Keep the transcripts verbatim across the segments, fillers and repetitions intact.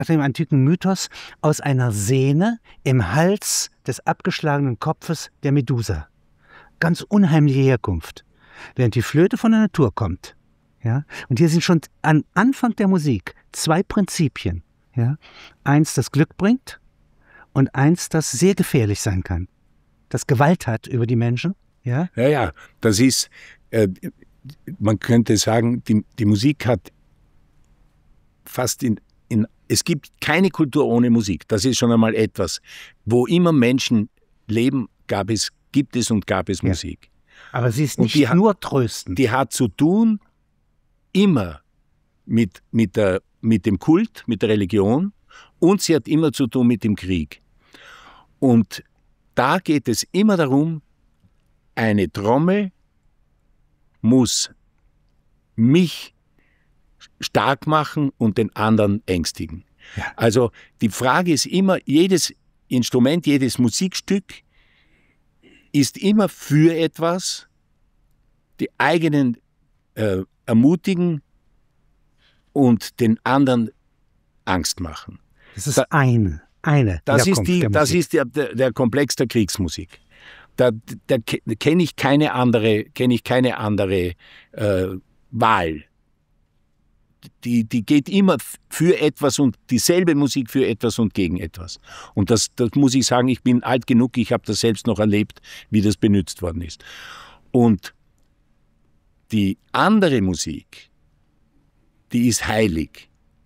nach dem antiken Mythos aus einer Sehne im Hals des abgeschlagenen Kopfes der Medusa. Ganz unheimliche Herkunft. Während die Flöte von der Natur kommt. Ja? Und hier sind schon am Anfang der Musik zwei Prinzipien. Ja? Eins, das Glück bringt, und eins, das sehr gefährlich sein kann. Das Gewalt hat über die Menschen. Ja, ja, ja, das ist, äh, man könnte sagen, die, die Musik hat fast in, in, es gibt keine Kultur ohne Musik. Das ist schon einmal etwas. Wo immer Menschen leben, gab es, gibt es und gab es ja. Musik. Aber sie ist nicht die nur tröstend. Die hat zu tun immer mit, mit, der, mit dem Kult, mit der Religion, und sie hat immer zu tun mit dem Krieg. Und da geht es immer darum, eine Trommel muss mich stark machen und den anderen ängstigen. Ja. Also die Frage ist immer, jedes Instrument, jedes Musikstück ist immer für etwas, die eigenen äh, ermutigen und den anderen Angst machen. Das ist da, eine, eine. Das ist, die, das ist der, der, der Komplex der Kriegsmusik. Da, da kenne ich keine andere, kenn ich keine andere äh, Wahl. Die, die geht immer für etwas und dieselbe Musik für etwas und gegen etwas. Und das, das muss ich sagen, ich bin alt genug, ich habe das selbst noch erlebt, wie das benutzt worden ist. Und die andere Musik, die ist heilig.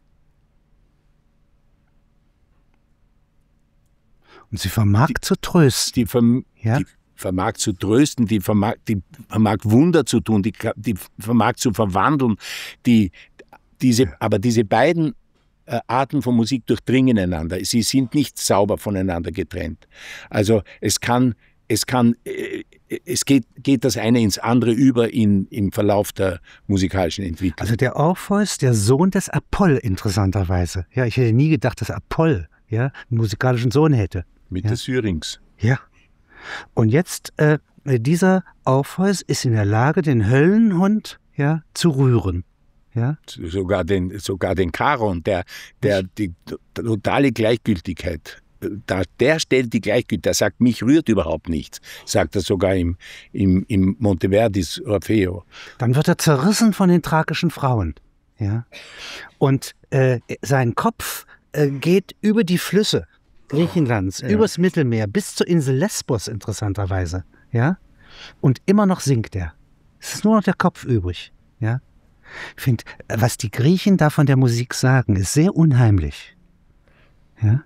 Und sie vermag die, zu trösten. Die, verm ja? die vermag zu trösten, die vermag, die vermag Wunder zu tun, die, die vermag zu verwandeln. Die, diese, ja. Aber diese beiden äh, Arten von Musik durchdringen einander. Sie sind nicht sauber voneinander getrennt. Also es kann, es kann, äh, es geht, geht das eine ins andere über in, im Verlauf der musikalischen Entwicklung. Also der Orpheus, der Sohn des Apoll, interessanterweise. Ja, ich hätte nie gedacht, dass Apoll ja, einen musikalischen Sohn hätte. Mit ja? des Syrinx. Ja. Und jetzt, äh, dieser Orpheus ist in der Lage, den Höllenhund ja, zu rühren. Ja? Sogar den, sogar den Charon, der, der die totale Gleichgültigkeit, da, der stellt die Gleichgültigkeit, der sagt, mich rührt überhaupt nichts, sagt er sogar im, im, im Monteverdis Orfeo. Dann wird er zerrissen von den thrakischen Frauen. Ja? Und äh, sein Kopf äh, geht über die Flüsse Griechenlands, ja. übers Mittelmeer bis zur Insel Lesbos interessanterweise, ja, und immer noch singt er. Es ist nur noch der Kopf übrig, ja. Ich finde, was die Griechen da von der Musik sagen, ist sehr unheimlich, ja.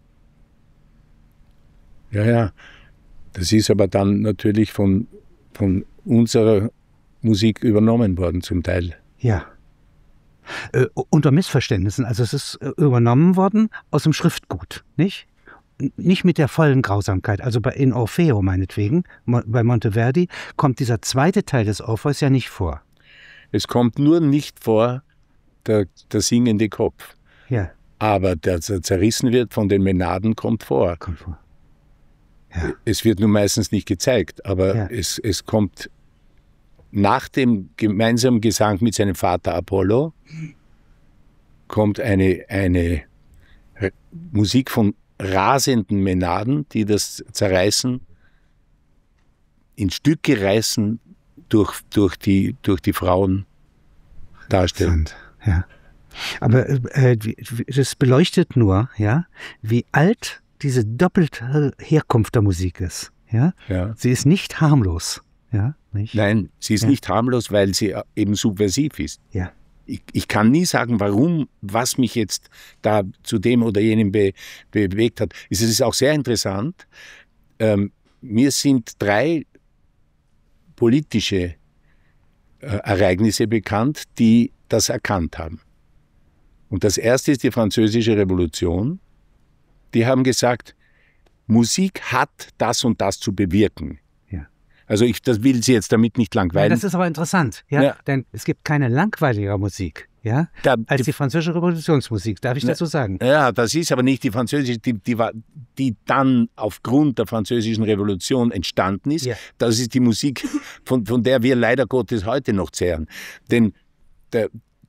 Ja, ja, das ist aber dann natürlich von, von unserer Musik übernommen worden zum Teil. Ja. Äh, unter Missverständnissen, also es ist äh, übernommen worden aus dem Schriftgut, nicht? Nicht mit der vollen Grausamkeit, also bei, in Orfeo meinetwegen, mo, bei Monteverdi, kommt dieser zweite Teil des Orpheus ja nicht vor. Es kommt nur nicht vor, der, der singende Kopf. Ja. Aber der, der zerrissen wird von den Mänaden, kommt vor. Kommt vor. Ja. Es wird nur meistens nicht gezeigt, aber ja. es, es kommt nach dem gemeinsamen Gesang mit seinem Vater Apollo, kommt eine, eine Musik von rasenden Mänaden, die das Zerreißen, in Stücke reißen, durch, durch, die, durch die Frauen darstellen. Ja. Aber äh, das beleuchtet nur, ja, wie alt diese doppelte Herkunft der Musik ist. Ja? Ja. Sie ist nicht harmlos. Ja, nicht? Nein, sie ist ja. nicht harmlos, weil sie eben subversiv ist. Ja. Ich, ich kann nie sagen, warum, was mich jetzt da zu dem oder jenem be, bewegt hat. Es ist auch sehr interessant. Ähm, mir sind drei politische äh, Ereignisse bekannt, die das erkannt haben. Und das erste ist die Französische Revolution. Die haben gesagt, Musik hat das und das zu bewirken. Also ich das will Sie jetzt damit nicht langweilen. Ja, das ist aber interessant, ja? Ja. Denn es gibt keine langweilige Musik, ja, da, als die, die französische Revolutionsmusik, darf ich dazu sagen? Ja, das ist aber nicht die französische, die, die, war, die dann aufgrund der französischen Revolution entstanden ist. Ja. Das ist die Musik, von, von der wir leider Gottes heute noch zehren. Denn der,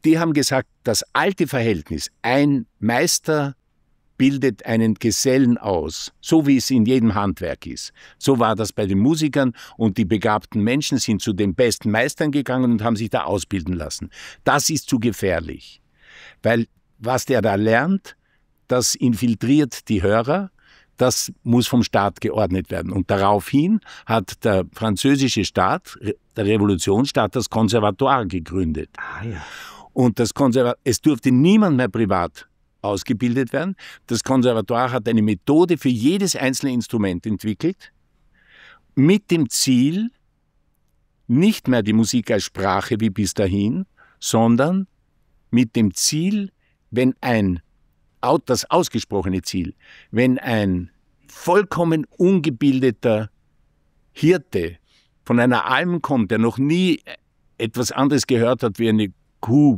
die haben gesagt, das alte Verhältnis, ein Meister bildet einen Gesellen aus, so wie es in jedem Handwerk ist. So war das bei den Musikern und die begabten Menschen sind zu den besten Meistern gegangen und haben sich da ausbilden lassen. Das ist zu gefährlich, weil was der da lernt, das infiltriert die Hörer, das muss vom Staat geordnet werden. Und daraufhin hat der französische Staat, der Revolutionsstaat, das Konservatoire gegründet. Ah, ja. Und das Konservatoire, es durfte niemand mehr privat ausgebildet werden. Das Konservatoire hat eine Methode für jedes einzelne Instrument entwickelt, mit dem Ziel, nicht mehr die Musik als Sprache wie bis dahin, sondern mit dem Ziel, wenn ein, das ausgesprochene Ziel, wenn ein vollkommen ungebildeter Hirte von einer Alm kommt, der noch nie etwas anderes gehört hat wie eine Kuh,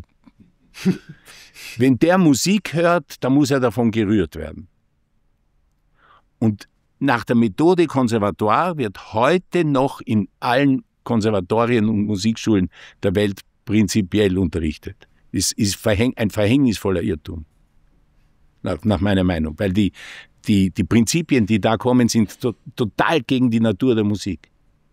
wenn der Musik hört, dann muss er davon gerührt werden. Und nach der Methode Konservatoire wird heute noch in allen Konservatorien und Musikschulen der Welt prinzipiell unterrichtet. Es ist ein verhängnisvoller Irrtum, nach, nach meiner Meinung, weil die, die, die Prinzipien, die da kommen, sind to total gegen die Natur der Musik.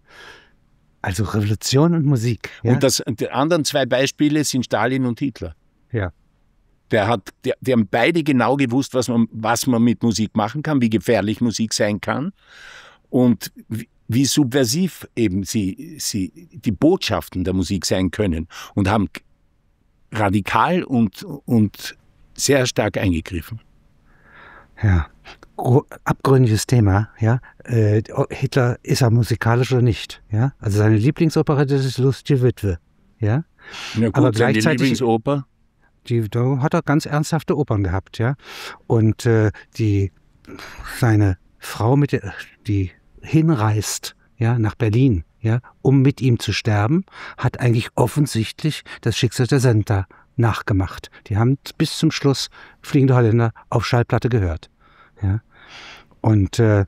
Also Revolution und Musik. Ja? Und das, die anderen zwei Beispiele sind Stalin und Hitler. Ja. Der hat, der, die haben beide genau gewusst, was man, was man mit Musik machen kann, wie gefährlich Musik sein kann und wie, wie subversiv eben sie, sie die Botschaften der Musik sein können und haben radikal und, und sehr stark eingegriffen. Ja, abgründiges Thema. Ja, äh, Hitler, ist er musikalisch oder nicht? Ja, also seine Lieblingsoperette ist Lustige Witwe. Ja, ja gut, aber seine gleichzeitig Lieblingsoper. Die, da hat er ganz ernsthafte Opern gehabt, ja. Und äh, die seine Frau, mit der, die hinreist, ja, nach Berlin, ja, um mit ihm zu sterben, hat eigentlich offensichtlich das Schicksal der Senta nachgemacht. Die haben bis zum Schluss Fliegende Holländer auf Schallplatte gehört, ja. Und äh,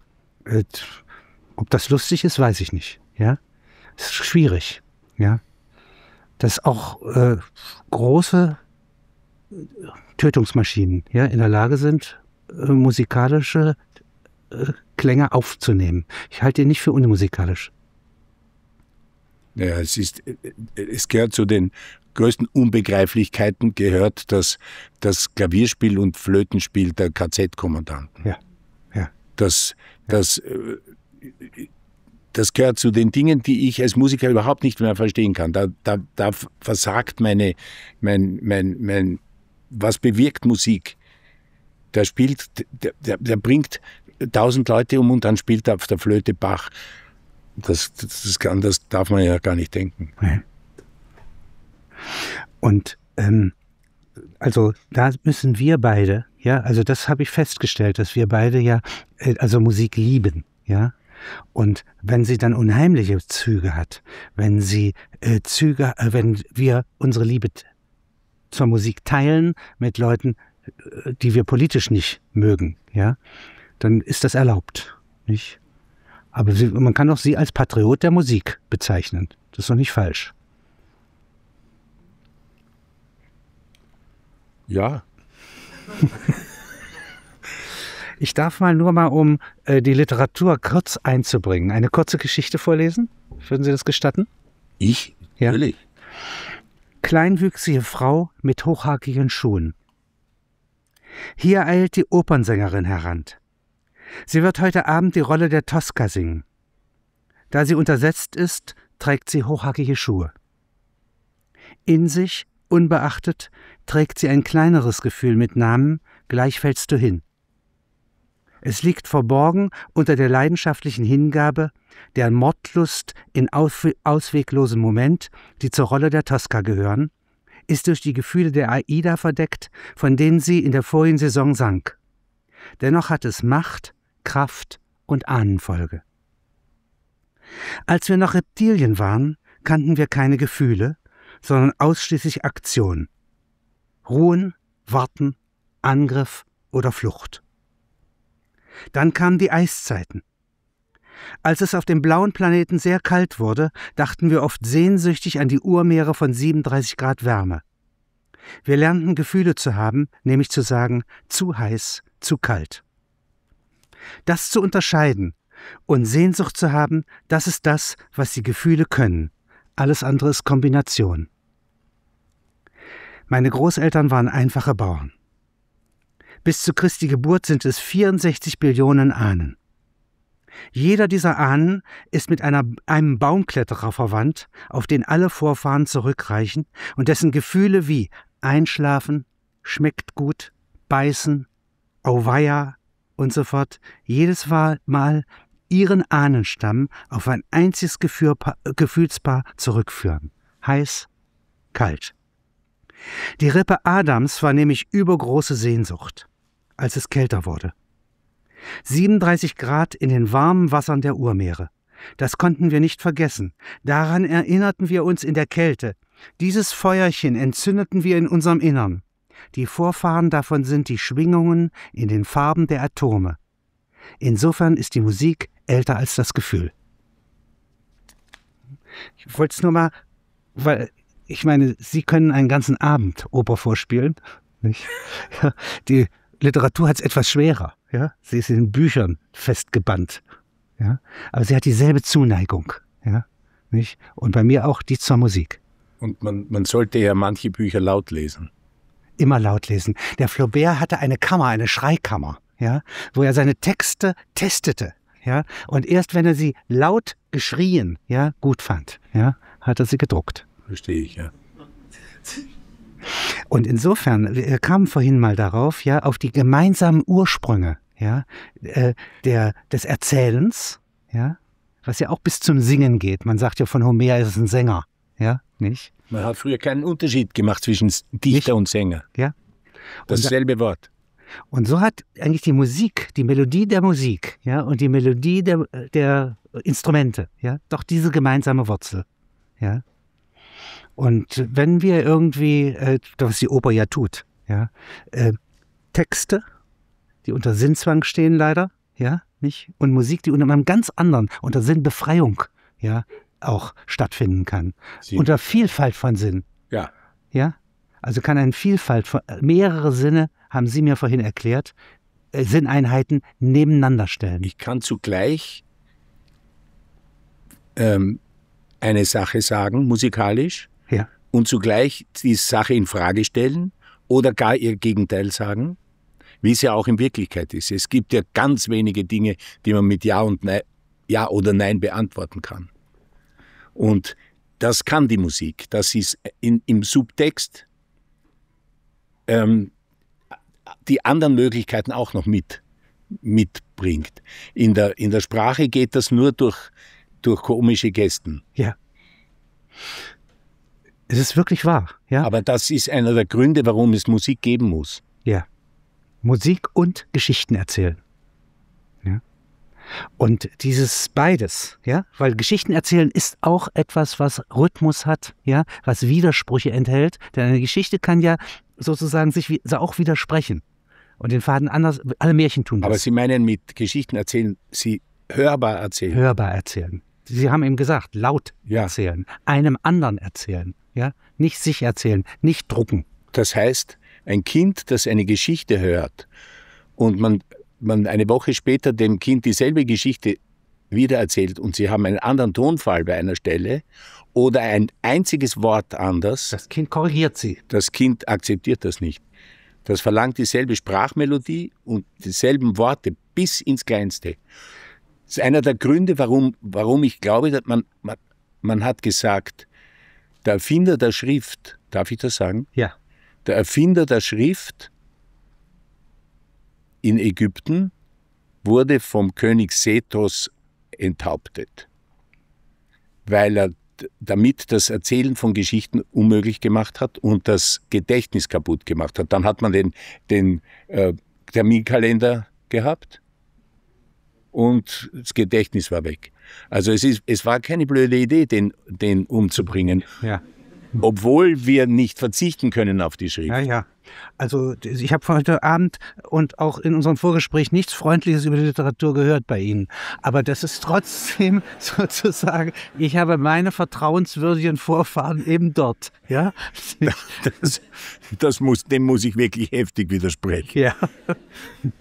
ob das lustig ist, weiß ich nicht, ja. Es ist schwierig, ja. Dass auch äh, große Tötungsmaschinen, ja, in der Lage sind, äh, musikalische äh, Klänge aufzunehmen. Ich halte ihn nicht für unmusikalisch. Ja, es ist, es gehört zu den größten Unbegreiflichkeiten, gehört das, das Klavierspiel und Flötenspiel der K Z-Kommandanten. Ja, ja. Das, das, das gehört zu den Dingen, die ich als Musiker überhaupt nicht mehr verstehen kann. Da, da, da versagt meine, mein, mein, mein was bewirkt Musik? Der spielt, der, der, der bringt tausend Leute um und dann spielt er auf der Flöte Bach. Das, das, das, kann, das darf man ja gar nicht denken. Und ähm, also da müssen wir beide, ja, also das habe ich festgestellt, dass wir beide ja, äh, also Musik lieben, ja. Und wenn sie dann unheimliche Züge hat, wenn sie äh, Züge, äh, wenn wir unsere Liebe zur Musik teilen mit Leuten, die wir politisch nicht mögen, ja, dann ist das erlaubt, nicht? Aber sie, man kann auch sie als Patriot der Musik bezeichnen. Das ist doch nicht falsch. Ja. Ich darf mal nur mal, um äh, die Literatur kurz einzubringen, eine kurze Geschichte vorlesen. Würden Sie das gestatten? Ich? Ja. Natürlich. Kleinwüchsige Frau mit hochhackigen Schuhen. Hier eilt die Opernsängerin heran. Sie wird heute Abend die Rolle der Tosca singen. Da sie untersetzt ist, trägt sie hochhackige Schuhe. In sich, unbeachtet, trägt sie ein kleineres Gefühl mit Namen, gleich fällst du hin. Es liegt verborgen unter der leidenschaftlichen Hingabe, der Mordlust in ausweglosem Moment, die zur Rolle der Tosca gehören, ist durch die Gefühle der Aida verdeckt, von denen sie in der vorigen Saison sang. Dennoch hat es Macht, Kraft und Ahnenfolge. Als wir noch Reptilien waren, kannten wir keine Gefühle, sondern ausschließlich Aktion. Ruhen, Warten, Angriff oder Flucht. Dann kamen die Eiszeiten. Als es auf dem blauen Planeten sehr kalt wurde, dachten wir oft sehnsüchtig an die Urmeere von siebenunddreißig Grad Wärme. Wir lernten Gefühle zu haben, nämlich zu sagen, zu heiß, zu kalt. Das zu unterscheiden und Sehnsucht zu haben, das ist das, was die Gefühle können. Alles andere ist Kombination. Meine Großeltern waren einfache Bauern. Bis zu Christi Geburt sind es vierundsechzig Billionen Ahnen. Jeder dieser Ahnen ist mit einer, einem Baumkletterer verwandt, auf den alle Vorfahren zurückreichen und dessen Gefühle wie Einschlafen, schmeckt gut, beißen, auweia und so fort jedes Mal ihren Ahnenstamm auf ein einziges Gefühlspaar zurückführen. Heiß, kalt. Die Rippe Adams war nämlich übergroße Sehnsucht, als es kälter wurde. siebenunddreißig Grad in den warmen Wassern der Urmeere. Das konnten wir nicht vergessen. Daran erinnerten wir uns in der Kälte. Dieses Feuerchen entzündeten wir in unserem Innern. Die Vorfahren davon sind die Schwingungen in den Farben der Atome. Insofern ist die Musik älter als das Gefühl. Ich wollte es nur mal, weil ich meine, Sie können einen ganzen Abend Oper vorspielen. Nicht? Ja, die Literatur hat es etwas schwerer. Ja? Sie ist in Büchern festgebannt. Ja? Aber sie hat dieselbe Zuneigung. Ja? Nicht? Und bei mir auch die zur Musik. Und man, man sollte ja manche Bücher laut lesen. Immer laut lesen. Der Flaubert hatte eine Kammer, eine Schreikammer, ja? Wo er seine Texte testete. Ja? Und erst wenn er sie laut geschrien, ja, gut fand, ja, hat er sie gedruckt. Verstehe ich, ja. Und insofern, wir kamen vorhin mal darauf, ja, auf die gemeinsamen Ursprünge, ja, äh, der, des Erzählens, ja, was ja auch bis zum Singen geht. Man sagt ja von Homer, er ist ein Sänger, ja, nicht? Man hat früher keinen Unterschied gemacht zwischen Dichter nicht? Und Sänger. Ja. Dasselbe Wort. Und so hat eigentlich die Musik, die Melodie der Musik, ja, und die Melodie der, der Instrumente, ja, doch diese gemeinsame Wurzel, ja. Und wenn wir irgendwie, äh, was die Oper ja tut, ja, äh, Texte, die unter Sinnzwang stehen leider, ja, nicht, und Musik, die unter einem ganz anderen, unter Sinnbefreiung, ja, auch stattfinden kann, Sie. Unter Vielfalt von Sinn, ja, ja, also kann eine Vielfalt von mehrere Sinne, haben Sie mir vorhin erklärt, äh, Sinneinheiten nebeneinander stellen. Ich kann zugleich ähm, eine Sache sagen, musikalisch. Ja. Und zugleich die Sache in Frage stellen oder gar ihr Gegenteil sagen, wie es ja auch in Wirklichkeit ist. Es gibt ja ganz wenige Dinge, die man mit Ja und Nein, Ja oder Nein beantworten kann. Und das kann die Musik. Das ist in, im Subtext ähm, die anderen Möglichkeiten auch noch mit, mitbringt. In der, in der Sprache geht das nur durch, durch komische Gesten. Ja. Es ist wirklich wahr, ja. Aber das ist einer der Gründe, warum es Musik geben muss. Ja. Musik und Geschichten erzählen. Ja. Und dieses beides, ja, weil Geschichten erzählen ist auch etwas, was Rhythmus hat, ja, was Widersprüche enthält. Denn eine Geschichte kann ja sozusagen sich auch widersprechen. Und den Faden anders, alle Märchen tun das. Aber Sie meinen mit Geschichten erzählen, Sie hörbar erzählen? Hörbar erzählen. Sie haben eben gesagt, laut ja. erzählen, einem anderen erzählen. Ja, nicht sich erzählen, nicht drucken. Das heißt, ein Kind, das eine Geschichte hört und man, man eine Woche später dem Kind dieselbe Geschichte wieder erzählt und Sie haben einen anderen Tonfall bei einer Stelle oder ein einziges Wort anders. Das Kind korrigiert Sie. Das Kind akzeptiert das nicht. Das verlangt dieselbe Sprachmelodie und dieselben Worte bis ins Kleinste. Das ist einer der Gründe, warum, warum ich glaube, dass man, man, man hat gesagt, der Erfinder der Schrift, darf ich das sagen? Ja. Der Erfinder der Schrift in Ägypten wurde vom König Sethos enthauptet, weil er damit das Erzählen von Geschichten unmöglich gemacht hat und das Gedächtnis kaputt gemacht hat. Dann hat man den, den äh, Terminkalender gehabt und das Gedächtnis war weg. Also es, ist, es war keine blöde Idee, den, den umzubringen. Ja. obwohl wir nicht verzichten können auf die Schrift. Ja, ja. Also ich habe heute Abend und auch in unserem Vorgespräch nichts Freundliches über die Literatur gehört bei Ihnen. Aber das ist trotzdem sozusagen, ich habe meine vertrauenswürdigen Vorfahren eben dort. Ja? Das, das muss, dem muss ich wirklich heftig widersprechen. Ja.